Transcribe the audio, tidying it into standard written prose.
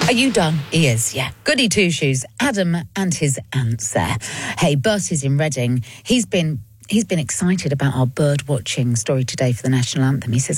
Are you done? He is, yeah. Goody two-shoes, Adam and his ants there. Hey, Bert is in Reading. He's been excited about our bird watching story today for the national anthem. He says,